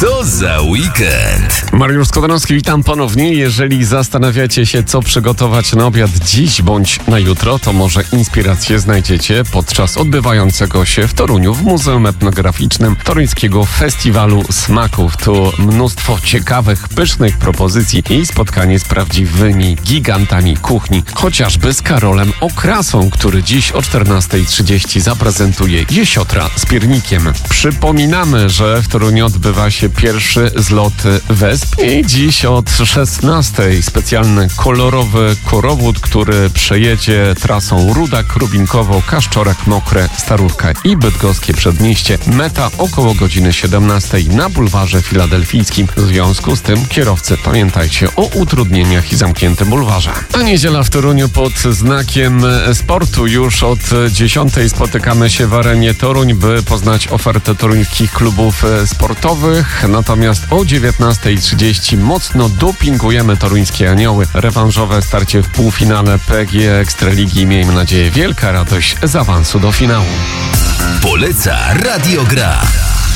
Co za weekend? Mariusz Skłodowski, witam ponownie. Jeżeli zastanawiacie się, co przygotować na obiad dziś bądź na jutro, to może inspirację znajdziecie podczas odbywającego się w Toruniu w Muzeum Etnograficznym Toruńskiego Festiwalu Smaków. Tu mnóstwo ciekawych, pysznych propozycji i spotkanie z prawdziwymi gigantami kuchni. Chociażby z Karolem Okrasą, który dziś o 14:30 zaprezentuje jesiotra z piernikiem. Przypominamy, że w Toruniu odbywa się pierwszy zlot wesp i dziś od 16:00 specjalny kolorowy korowód, który przejedzie trasą Rudak, Rubinkowo, Kaszczorek, Mokre, Starówka i Bydgoskie Przedmieście. Meta około godziny 17:00 na bulwarze filadelfijskim. W związku z tym kierowcy, pamiętajcie o utrudnieniach i zamkniętym bulwarze. A niedziela w Toruniu pod znakiem sportu. Już od 10:00 spotykamy się w arenie Toruń, by poznać ofertę toruńskich klubów sportowych. Natomiast o 19:30 mocno dopingujemy toruńskie anioły. Rewanżowe starcie w półfinale PGE Ekstraligi. Miejmy nadzieję, wielka radość z awansu do finału. Poleca Radio Gra.